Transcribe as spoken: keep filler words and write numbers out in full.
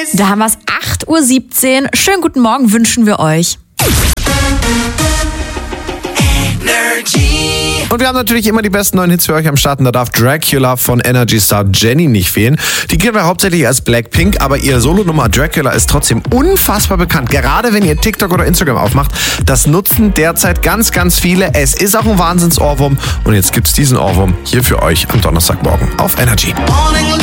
Da haben wir es, acht Uhr siebzehn. Schönen guten Morgen wünschen wir euch. Und wir haben natürlich immer die besten neuen Hits für euch am Start. Und da darf Dracula von Energy Star Jenny nicht fehlen. Die kennen wir hauptsächlich als Blackpink, aber ihr Solonummer Dracula ist trotzdem unfassbar bekannt. Gerade wenn ihr TikTok oder Instagram aufmacht, das nutzen derzeit ganz, ganz viele. Es ist auch ein Wahnsinns-Ohrwurm. Und jetzt gibt's diesen Ohrwurm hier für euch am Donnerstagmorgen auf Energy.